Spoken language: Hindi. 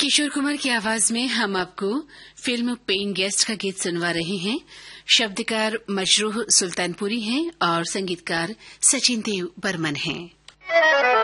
किशोर कुमार की आवाज में हम आपको फिल्म पेइंग गेस्ट का गीत सुनवा रहे हैं। शब्दकार मजरूह सुल्तानपुरी हैं और संगीतकार सचिन देव बर्मन हैं।